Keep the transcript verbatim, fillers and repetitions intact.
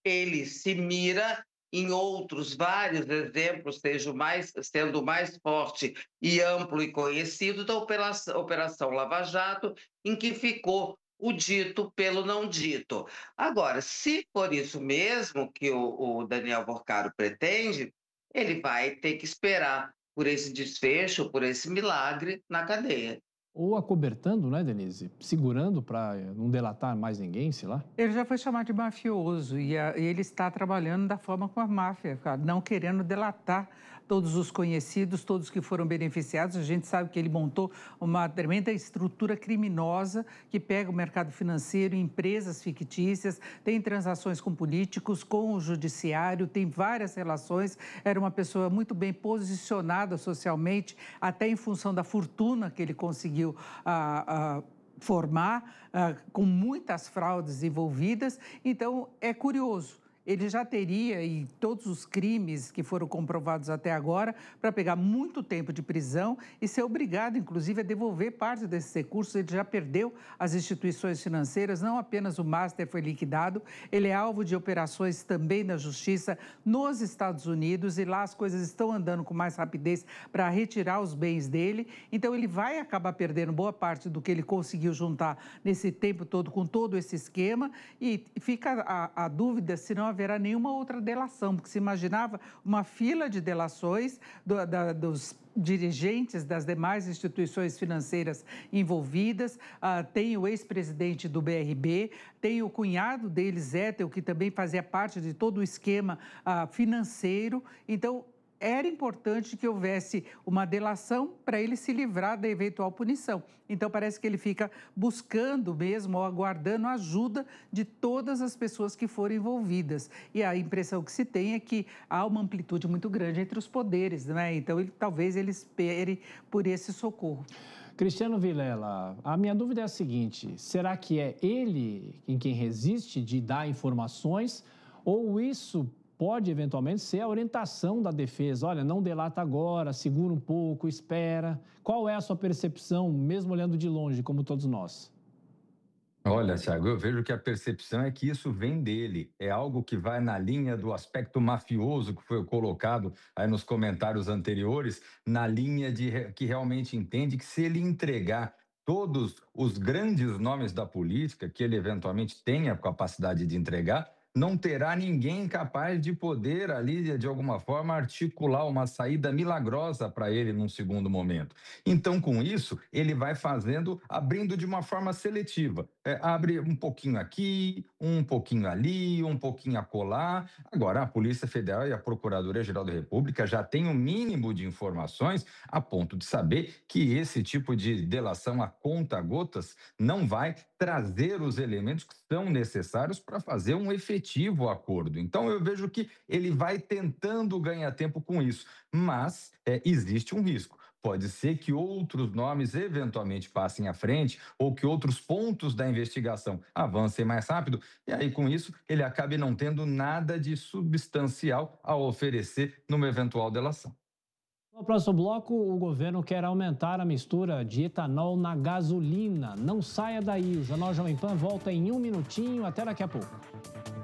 ele se mira em outros vários exemplos, seja o mais, sendo o mais forte e amplo e conhecido da Operação, Operação Lava Jato, em que ficou o dito pelo não dito. Agora, se for isso mesmo que o, o Daniel Porcaro pretende, ele vai ter que esperar por esse desfecho, por esse milagre na cadeia. Ou acobertando, né, Denise? Segurando para não delatar mais ninguém, sei lá. Ele já foi chamado de mafioso e, a- e ele está trabalhando da forma com a máfia, cara, não querendo delatar todos os conhecidos, todos que foram beneficiados. A gente sabe que ele montou uma tremenda estrutura criminosa que pega o mercado financeiro, empresas fictícias, tem transações com políticos, com o judiciário, tem várias relações. Era uma pessoa muito bem posicionada socialmente, até em função da fortuna que ele conseguiu ah, ah, formar, ah, com muitas fraudes envolvidas. Então, é curioso. Ele já teria, e todos os crimes que foram comprovados até agora, para pegar muito tempo de prisão e ser obrigado, inclusive, a devolver parte desses recursos. Ele já perdeu as instituições financeiras, não apenas o Master foi liquidado, ele é alvo de operações também da Justiça nos Estados Unidos, e lá as coisas estão andando com mais rapidez para retirar os bens dele. Então, ele vai acabar perdendo boa parte do que ele conseguiu juntar nesse tempo todo, com todo esse esquema, e fica a, a dúvida se não haverá nenhuma outra delação, porque se imaginava uma fila de delações do, da, dos dirigentes das demais instituições financeiras envolvidas. Ah, tem o ex-presidente do B R B, tem o cunhado dele, Zétel, que também fazia parte de todo o esquema ah, financeiro. Então, era importante que houvesse uma delação para ele se livrar da eventual punição. Então, parece que ele fica buscando mesmo, ou aguardando a ajuda de todas as pessoas que foram envolvidas. E a impressão que se tem é que há uma amplitude muito grande entre os poderes, né? Então, ele, talvez ele espere por esse socorro. Cristiano Vilela, a minha dúvida é a seguinte: será que é ele em quem resiste de dar informações, ou isso pode eventualmente ser a orientação da defesa? Olha, não delata agora, segura um pouco, espera. Qual é a sua percepção, mesmo olhando de longe, como todos nós? Olha, Thiago, eu vejo que a percepção é que isso vem dele. É algo que vai na linha do aspecto mafioso que foi colocado aí nos comentários anteriores, na linha de re- que realmente entende que se ele entregar todos os grandes nomes da política, que ele eventualmente tenha a capacidade de entregar, não terá ninguém capaz de poder ali, de alguma forma, articular uma saída milagrosa para ele num segundo momento. Então, com isso, ele vai fazendo, abrindo de uma forma seletiva. É, abre um pouquinho aqui, um pouquinho ali, um pouquinho acolá. Agora, a Polícia Federal e a Procuradoria-Geral da República já têm o mínimo de informações a ponto de saber que esse tipo de delação a conta-gotas não vai trazer os elementos que são necessários para fazer um efetivo acordo. Então, eu vejo que ele vai tentando ganhar tempo com isso, mas é, existe um risco. Pode ser que outros nomes eventualmente passem à frente ou que outros pontos da investigação avancem mais rápido, e aí, com isso, ele acabe não tendo nada de substancial a oferecer numa eventual delação. No próximo bloco, o governo quer aumentar a mistura de etanol na gasolina. Não saia daí, o Jornal Jovem Pan volta em um minutinho. Até daqui a pouco.